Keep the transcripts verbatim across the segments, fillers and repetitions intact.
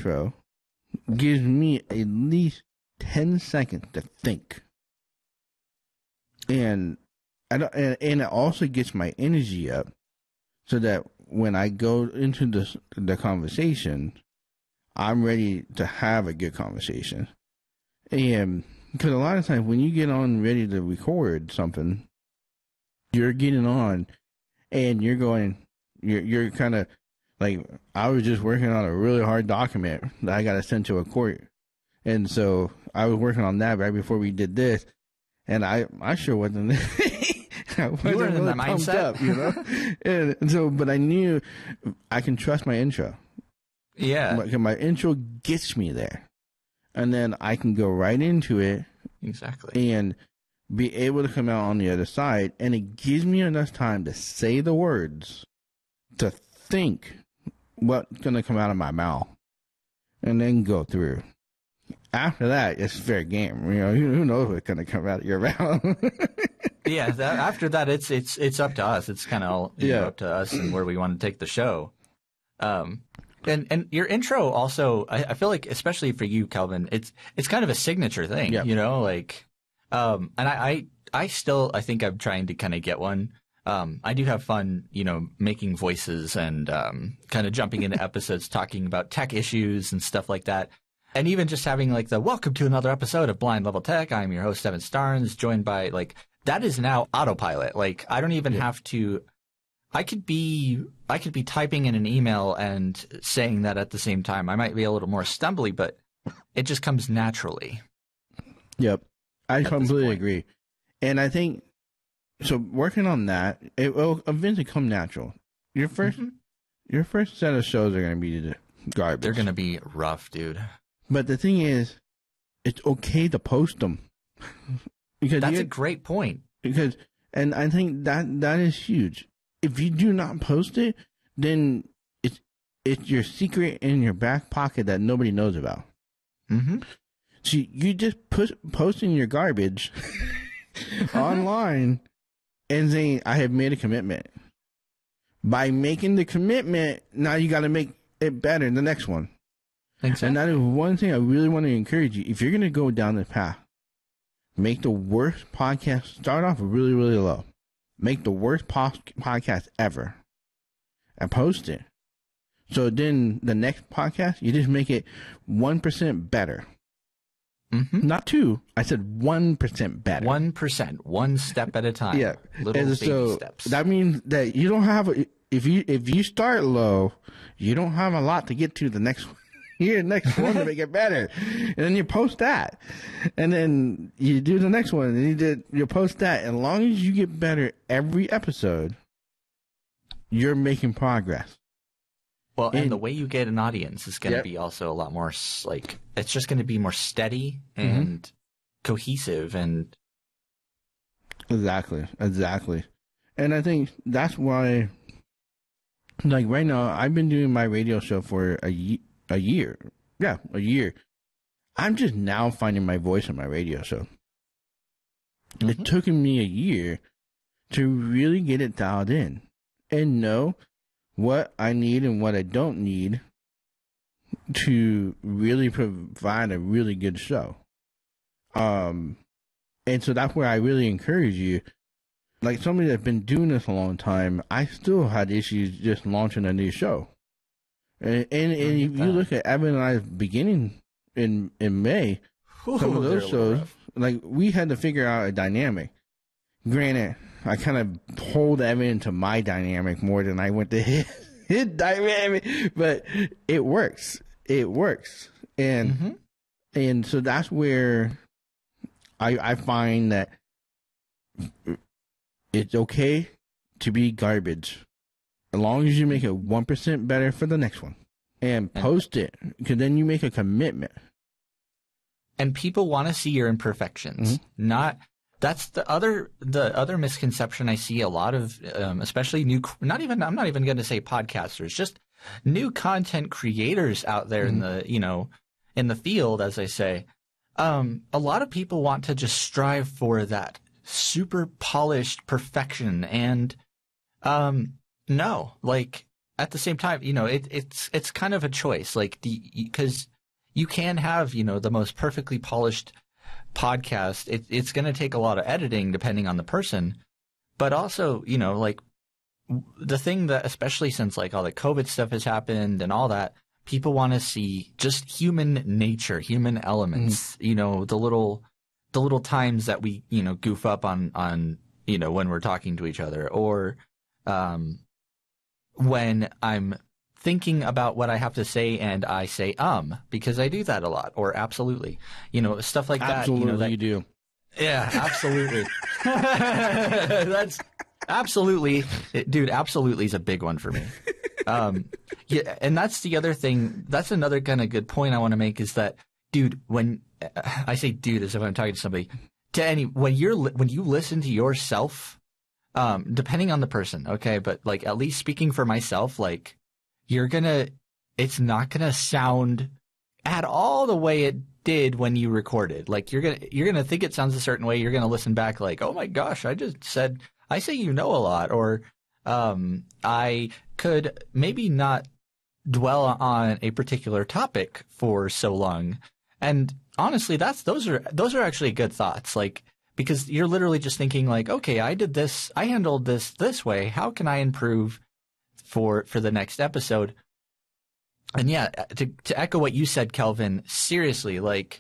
intro gives me at least ten seconds to think. And I don't, and, and it also gets my energy up so that when I go into the the conversation, I'm ready to have a good conversation. And because a lot of times when you get on ready to record something, you're getting on and you're going, you're, you're kind of like, I was just working on a really hard document that I got to send to a court. And so I was working on that right before we did this. And I, I sure wasn't, I wasn't you were in really that pumped mindset. up, you know? and, and so, but I knew I can trust my intro. Yeah. My, my intro gets me there. And then I can go right into it. Exactly. And be able to come out on the other side. And it gives me enough time to say the words, to think what's going to come out of my mouth, and then go through. After that, it's fair game. You know, who knows what's going to come out of your mouth? yeah. That, after that, it's it's it's up to us. It's kind of yeah. know, up to us and where we want to take the show. Um, and and your intro also, I, I feel like, especially for you, Kelvin, it's it's kind of a signature thing. Yep. You know, like, um, and I, I I still I think I'm trying to kind of get one. Um, I do have fun, you know, making voices and um, kind of jumping into episodes talking about tech issues and stuff like that. And even just having like the welcome to another episode of Blind Level Tech. I'm your host, Evan Starnes, joined by like that is now autopilot. Like I don't even yeah. have to. I could be I could be typing in an email and saying that at the same time. I might be a little more stumbly, but it just comes naturally. Yep, I completely agree. And I think so. Working on that, it will eventually come natural. Your first, mm-hmm. your first set of shows are going to be garbage. They're going to be rough, dude. But the thing is, it's okay to post them. because That's a great point. Because, and I think that that is huge. If you do not post it, then it's it's your secret in your back pocket that nobody knows about. Mm-hmm. So you just put posting your garbage online and saying, "I have made a commitment." By making the commitment, now you got to make it better in the next one. Exactly. And that is one thing I really want to encourage you. If you're going to go down this path, make the worst podcast, start off really, really low. Make the worst po- podcast ever and post it. So then the next podcast, you just make it one percent better. Mm-hmm. Not two. I said one percent better. one percent. One step at a time. Yeah. Little and baby so steps. That means that you don't have, a, if you if you start low, you don't have a lot to get to the next one. Here, next one to make it better, and then you post that, and then you do the next one, and you did you post that. As long as you get better every episode, you're making progress. Well, and, and the way you get an audience is going to yep. be also a lot more like it's just going to be more steady and mm-hmm. cohesive and exactly, exactly. And I think that's why, like right now, I've been doing my radio show for a year. A year. Yeah, a year. I'm just now finding my voice in my radio show. Mm-hmm. It took me a year to really get it dialed in and know what I need and what I don't need to really provide a really good show. Um, and so that's where I really encourage you. Like somebody that's been doing this a long time, I still had issues just launching a new show. And, and, and if you look at Evan and I's beginning in in May, Ooh, some of those shows, like we had to figure out a dynamic. Granted, I kind of pulled Evan into my dynamic more than I went to his, his dynamic, but it works. It works, and mm-hmm. and so that's where I I find that it's okay to be garbage. As long as you make it one percent better for the next one and post it, because then you make a commitment. And people want to see your imperfections. Mm-hmm. Not that's the other the other misconception I see a lot of, um, especially new. Not even I'm not even going to say podcasters, just new content creators out there mm-hmm. in the you know in the field, as I say. Um, a lot of people want to just strive for that super polished perfection, and um. No, like at the same time, you know, it, it's it's kind of a choice, like the because you can have, you know, the most perfectly polished podcast. It, it's going to take a lot of editing depending on the person, but also, you know, like the thing that, especially since like all the COVID stuff has happened and all that, people want to see just human nature, human elements. Mm-hmm. You know, the little the little times that we, you know, goof up on on you know when we're talking to each other, or um. when I'm thinking about what I have to say and I say um because I do that a lot, or absolutely, you know, stuff like that. Absolutely, you know, that, you do. Yeah, absolutely. That's absolutely, dude. Absolutely is a big one for me. Um, yeah, and that's the other thing. That's another kind of good point I want to make is that, dude. When I say dude, as if I'm talking to somebody, to any when you're when you listen to yourself. Um, depending on the person, okay, but like at least speaking for myself, like you're gonna, it's not gonna sound at all the way it did when you recorded. Like you're gonna, you're gonna think it sounds a certain way. You're gonna listen back like, oh my gosh, I just said, I say you know a lot, or um, I could maybe not dwell on a particular topic for so long. And honestly, that's those are those are actually good thoughts, like. Because you're literally just thinking like, okay, I did this, I handled this this way. How can I improve for for the next episode? And yeah, to to echo what you said, Kelvin, seriously, like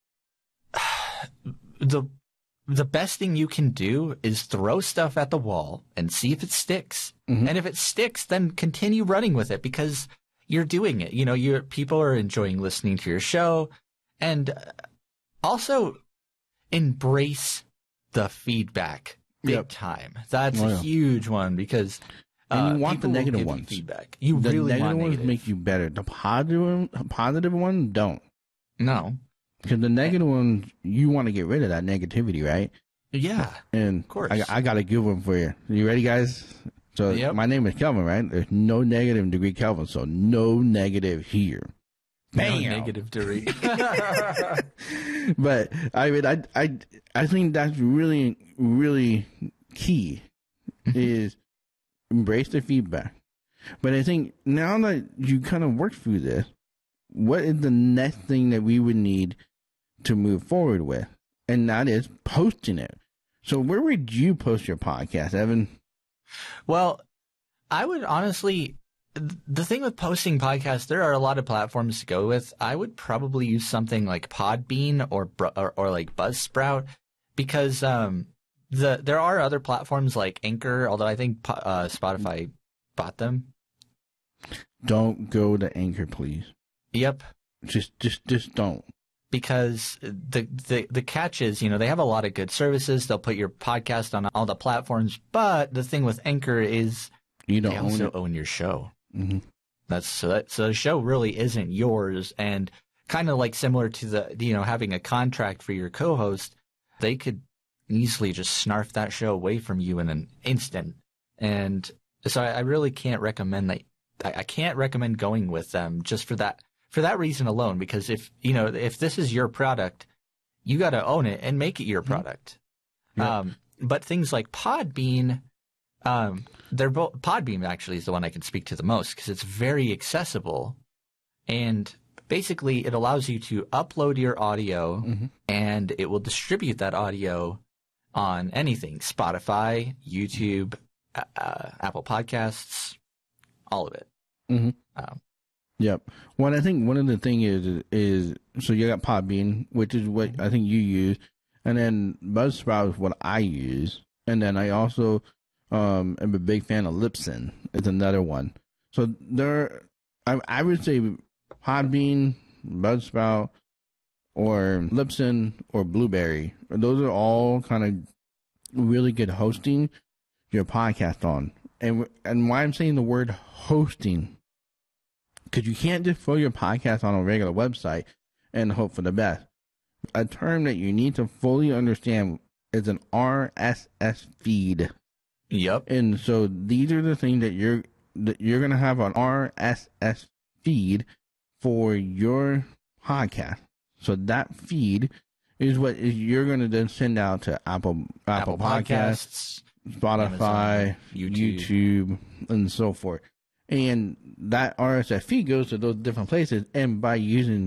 the the best thing you can do is throw stuff at the wall and see if it sticks. Mm-hmm. And if it sticks, then continue running with it because you're doing it. You know, you people are enjoying listening to your show, and also embrace the feedback big yep. time. That's oh, a yeah. huge one because uh, and you want the negative ones. Feedback. You the really negative want ones negative. make you better. The positive positive ones don't. No, because the negative ones you want to get rid of that negativity, right? Yeah, and of course. I, I got a good one for you. You ready, guys? So yep. my name is Kelvin, right? There's no negative degree Kelvin, so no negative here. Bam. No negative degree. But I mean, I I I think that's really really key is embrace the feedback. But I think now that you kind of worked through this, what is the next thing that we would need to move forward with? And that is posting it. So where would you post your podcast, Evan? Well, I would honestly, the thing with posting podcasts, there are a lot of platforms to go with. I would probably use something like Podbean or or, or like Buzzsprout because um, the there are other platforms like Anchor, although I think uh, Spotify bought them. Don't go to Anchor, please. Yep. Just just just don't. Because the, the the catch is, you know, they have a lot of good services. They'll put your podcast on all the platforms. But the thing with Anchor is you don't they own also it. own your show. Mm-hmm. That's so that so the show really isn't yours. And kind of like similar to the, you know, having a contract for your co-host, they could easily just snarf that show away from you in an instant. And so I, I really can't recommend that. I, I can't recommend going with them just for that. For that reason alone, because if you know if this is your product, you got to own it and make it your product. Yeah. Um, but things like Podbean, um, they're both Podbean actually is the one I can speak to the most because it's very accessible, and basically it allows you to upload your audio mm-hmm. and it will distribute that audio on anything: Spotify, YouTube, uh, Apple Podcasts, all of it. Mm-hmm. Um, Yep. Well, I think one of the thing is is so you got Podbean, which is what I think you use, and then Buzzsprout is what I use, and then I also um, am a big fan of Libsyn. It's another one. So there, I, I would say Podbean, Buzzsprout, or Libsyn or Blueberry. Those are all kind of really good hosting your podcast on, and and why I'm saying the word hosting. Because you can't just throw your podcast on a regular website and hope for the best. A term that you need to fully understand is an R S S feed. Yep. And so these are the things that you're that you're gonna have an R S S feed for your podcast. So that feed is what is you're gonna then send out to Apple Apple, Apple Podcasts, Podcasts, Spotify, Amazon, YouTube. YouTube, and so forth. and that R S S feed goes to those different places. And by using